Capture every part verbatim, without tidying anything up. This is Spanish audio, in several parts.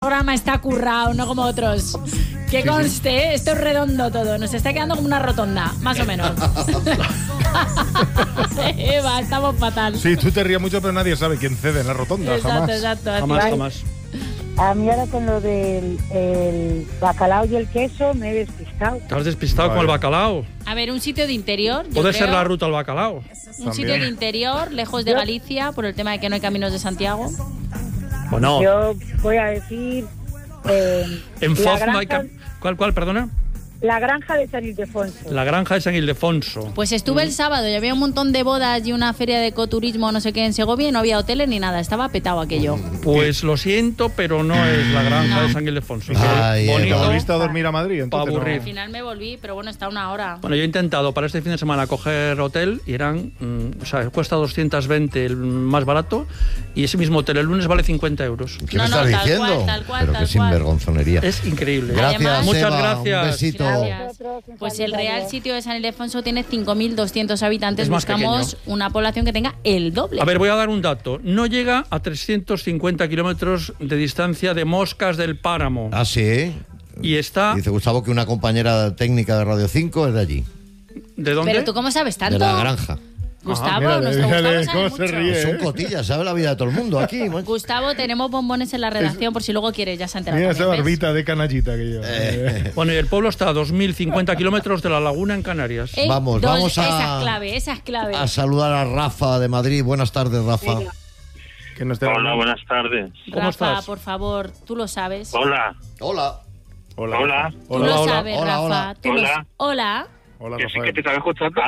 programa está currado, no como otros. Que conste, ¿eh? Esto es redondo todo. Nos está quedando como una rotonda, más o menos. Eva, estamos fatal. Sí, tú te ríes mucho, pero nadie sabe quién cede en la rotonda. Exacto, jamás. exacto. Jamás, Así. jamás. A mí ahora con lo del el bacalao y el queso me he despistado. Te has despistado Vale. con el bacalao. A ver, un sitio de interior. yo Puede creo, ser la ruta al bacalao. Un También. sitio de interior, lejos de Galicia, por el tema de que no hay caminos de Santiago. Bueno, Yo voy a decir eh, en la, Foz no hay... granja, cam- ¿Cuál, cuál, perdona? la granja de San Ildefonso. La granja de San Ildefonso. Pues estuve el sábado y había un montón de bodas y una feria de ecoturismo, no sé qué, en Segovia, y no había hoteles ni nada, estaba petado aquello. Pues lo siento, pero no es la granja de San Ildefonso. Ay, ¿Te Bonito. volviste a dormir a Madrid? Entonces, Pa' aburrir. Al final me volví, pero bueno, está una hora. Bueno, yo he intentado para este fin de semana coger hotel y eran, mm, o sea, cuesta doscientos veinte el más barato y ese mismo hotel el lunes vale cincuenta euros. ¿Qué No, me no, estás tal diciendo? cual, tal cual, Pero tal qué cual. sinvergonzonería. Es increíble. Gracias, Además- Muchas Eva, gracias. Un besito. Gracias. Pues el real sitio de San Ildefonso tiene cinco mil doscientos habitantes. Es más Buscamos pequeño. una población que tenga el doble. A ver, voy a dar un dato. No llega a trescientos cincuenta kilómetros de distancia de Moscas del Páramo. Ah, sí. Y está... Dice Gustavo que una compañera técnica de Radio cinco es de allí, ¿De dónde? Pero tú cómo sabes tanto. de la granja. Gustavo, Mírale, nuestro mírale Gustavo sabe cómo se mucho. ríe. Son ¿eh? cotillas, sabe la vida de todo el mundo aquí. macho. Gustavo, tenemos bombones en la redacción por si luego quieres, ya se ha enterado. Mira esa también, ¿ves? barbita de canallita que yo. Eh, Bueno, y el pueblo está a dos mil cincuenta kilómetros de la laguna en Canarias. Eh, Vamos, dos- vamos a- Esa es clave, esa es clave. a saludar a Rafa de Madrid. Buenas tardes, Rafa. Que no esté Hola, buenas tardes. ¿Cómo Rafa, estás? por favor, tú lo sabes. Hola. Hola. Hola. Hola. Tú Hola, lo hola. sabes, Hola, Rafa. hola. Tú lo- Hola. Hola. Hola, Que sí que Rafael. te estaba escuchando.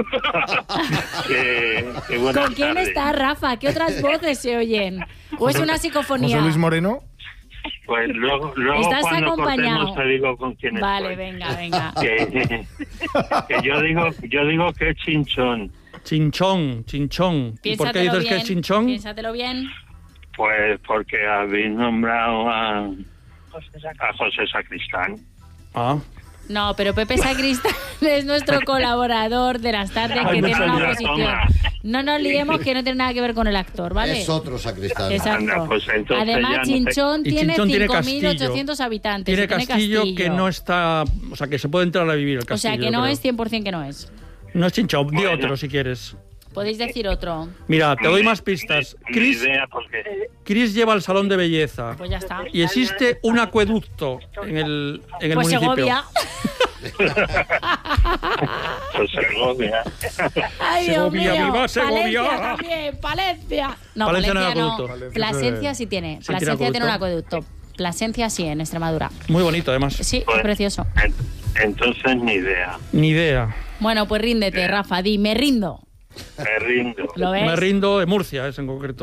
que, que buenas ¿Con quién tardes. estás, Rafa? ¿Qué otras voces se oyen? ¿O es una José psicofonía? Luis Moreno. Pues luego, luego ¿Estás cuando acompañado? cortemos te digo con quién Vale, estoy. venga, venga. Que, que yo digo yo digo que es chinchón. Chinchón, chinchón. ¿Y por qué Piénsatelo dices que bien, es chinchón? Piénsatelo bien. Pues porque habéis nombrado a, a José Sacristán. Ah, No, pero Pepe Sacristán es nuestro colaborador de las tardes que Ay, tiene muchas una gracias, posición. toma. No nos liemos que no tiene nada que ver con el actor, ¿vale? Es otro sacristán. Exacto. Anda, pues entonces ya Además, no te- Chinchón Y tiene Chinchón tiene cinco mil ochocientos castillo. habitantes. tiene y tiene castillo, que no está... O sea, que se puede entrar a vivir el O castillo. sea, que no creo. es cien por ciento que no es. No es chinchón, di Bueno. otro si quieres. Podéis decir otro. Mira, te doy más pistas. Ni Chris, idea porque Chris lleva el salón de belleza. Pues ya está. Y existe un acueducto en el, en el Pues municipio. Segovia. pues Segovia. Ay, Dios Segovia, mío. viva Segovia. Palencia también, Palencia. No, Palencia Palencia, no hay no. acueducto. Palencia Plasencia sí. sí tiene. Sí, tiene Plasencia tiene un acueducto. acueducto. Plasencia sí, en Extremadura. Muy bonito, además. Sí, Pues, es precioso. en- entonces ni idea. Ni idea. Bueno, pues ríndete, Rafa. Di, me rindo. Me rindo. ¿Lo ves? Me rindo de Murcia, es en concreto.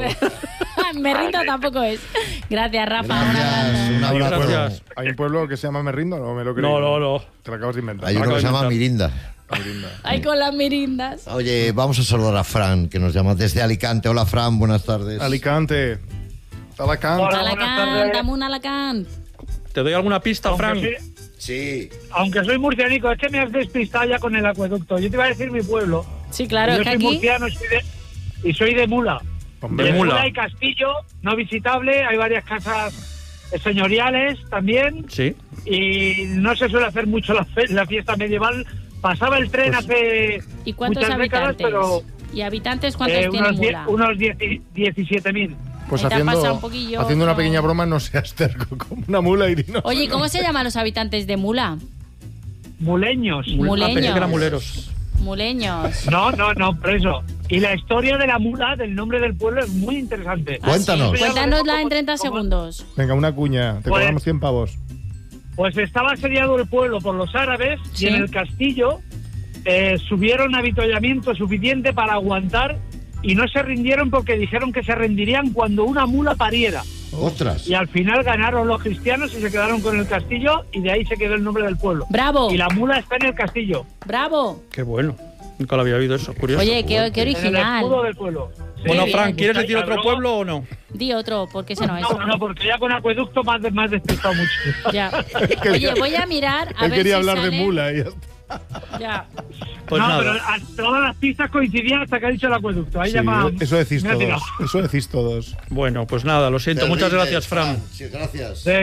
me rindo tampoco es. Gracias, Rafa. Un Gracias, abrazo. un abrazo. Gracias. ¿Hay un pueblo que se llama Merrindo? No me lo creo. No, no, no. Te lo acabas de inventar. Hay uno acabo que se de llama inventar. Mirinda. Merrindo. Ay, con las mirindas. Oye, vamos a saludar a Fran, que nos llama desde Alicante. Hola, Fran, buenas tardes. Alicante. Alicante. Hola. Alacant, dame un Alacant. ¿Te doy alguna pista, Aunque Fran? sí- Sí. Aunque soy murcianico, es que me has despistado ya con el acueducto. Yo te iba a decir mi pueblo. Sí, claro, Yo es que soy aquí... murciano soy de- y soy de Mula. Hombre, De En Mula. hay castillo no visitable, hay varias casas señoriales también Sí. y no se suele hacer mucho la, fe- la fiesta medieval. Pasaba el tren Pues- hace ¿Y cuántos muchas décadas, habitantes? pero ¿Y habitantes cuántos eh, tiene unos, die- Mula? unos diecisiete mil. Pues Ahí te ha haciendo, pasado un poquillo, haciendo una no. pequeña broma, no seas terco como una mula y no. Oye, ¿cómo se llaman los habitantes de Mula? Muleños. Mul- ah, pensé que eran Muleños. muleros. Muleños. No, no, no, por eso. Y la historia de la mula, del nombre del pueblo, es muy interesante. Ah, Cuéntanos. sí. Cuéntanosla en treinta ¿Cómo? segundos. Venga, una cuña. Te Pues- cobramos cien pavos. Pues estaba asediado el pueblo por los árabes Sí. y en el castillo eh, subieron avituallamiento suficiente para aguantar y no se rindieron porque dijeron que se rendirían cuando una mula pariera. Ostras. Y al final ganaron los cristianos y se quedaron con el castillo y de ahí se quedó el nombre del pueblo. ¡Bravo! Y la mula está en el castillo, ¡Bravo! Qué bueno. Nunca lo había oído eso, curioso. Oye, qué, qué en el original. escudo del pueblo. Sí. Bueno, Qué Fran, bien. ¿quieres decir otro Luego- pueblo o no? Di otro, porque ese no es. No, no, porque ya con acueducto más, de- más despistado mucho. Ya. Quería- Oye, voy a mirar a Él ver quería si hablar sale- de mula y ya está. Ya. Pues no, nada. pero a- todas las pistas coincidían hasta que ha dicho el acueducto. Ahí Sí, llama. eso decís me ha todos. tirado. Eso decís todos. Bueno, pues nada, lo siento. Te Muchas rindes, gracias, Fran. Sí, gracias. Venga.